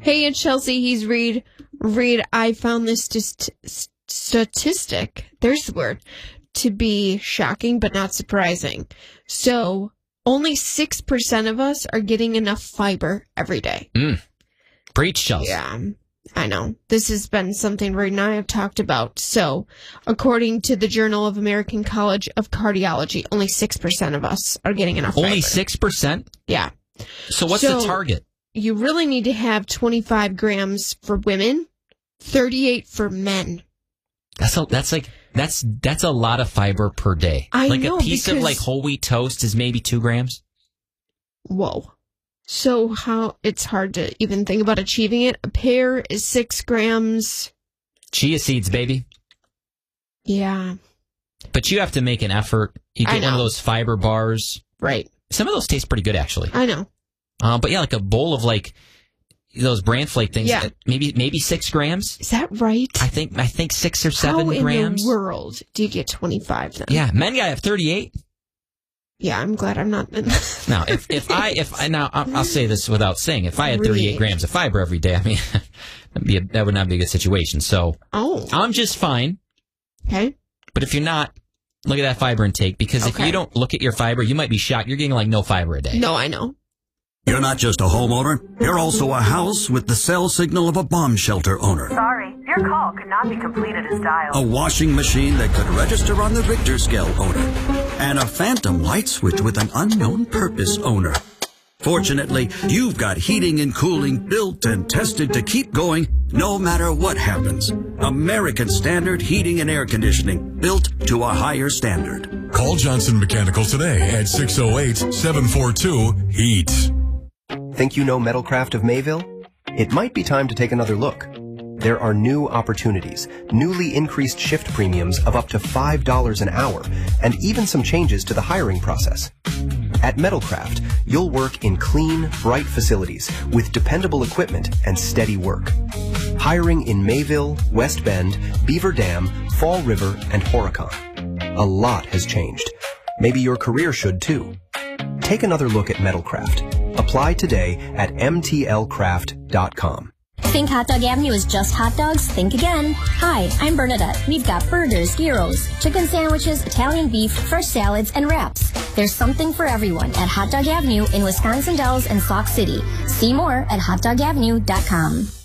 Hey, it's Chelsea. He's Reed. Reed, I found this statistic, there's the word, to be shocking but not surprising. So, only 6% of us are getting enough fiber every day. Preach, Chelsea. Yeah, I know. This has been something Reed and I have talked about. So, according to the Journal of American College of Cardiology, only 6% of us are getting enough fiber. Only 6%? Yeah. So what's the target? You really need to have 25 grams for women, 38 for men. That's a lot of fiber per day. I like know, a piece of like whole wheat toast is maybe 2 grams. Whoa. So how it's hard to even think about achieving it. A pear is 6 grams. Chia seeds, baby. Yeah. But you have to make an effort. You get one of those fiber bars. Right. Some of those taste pretty good, actually. I know. But yeah, like a bowl of like those bran flake things. Yeah. Maybe 6 grams. Is that right? I think 6 or 7 grams. How in the world do you get 25 then? Yeah, men gotta have 38. Yeah, I'm glad I'm not. Now, I'll say this without saying, if I had 38 grams of fiber every day, I mean, that would not be a good situation. So, I'm just fine. Okay. But if you're not, look at that fiber intake, because if you don't look at your fiber, you might be shocked. You're getting like no fiber a day. No, I know. You're not just a homeowner. You're also a house with the cell signal of a bomb shelter owner. Sorry, your call could not be completed as dialed. A washing machine that could register on the Richter scale owner. And a phantom light switch with an unknown purpose owner. Fortunately, you've got heating and cooling built and tested to keep going no matter what happens. American Standard Heating and Air Conditioning, built to a higher standard. Call Johnson Mechanical today at 608-742-HEAT. Think you know Metalcraft of Mayville? It might be time to take another look. There are new opportunities, newly increased shift premiums of up to $5 an hour, and even some changes to the hiring process. At Metalcraft, you'll work in clean, bright facilities with dependable equipment and steady work. Hiring in Mayville, West Bend, Beaver Dam, Fall River, and Horicon. A lot has changed. Maybe your career should too. Take another look at Metalcraft. Apply today at mtlcraft.com. Think Hot Dog Avenue is just hot dogs? Think again. Hi, I'm Bernadette. We've got burgers, gyros, chicken sandwiches, Italian beef, fresh salads, and wraps. There's something for everyone at Hot Dog Avenue in Wisconsin Dells and Sauk City. See more at hotdogavenue.com.